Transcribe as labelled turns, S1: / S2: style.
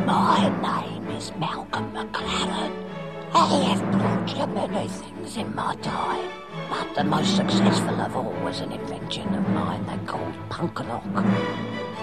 S1: My name is Malcolm McLaren. I have plenty of many things in my time, but the most successful of all was an invention of mine they called Punk Lock.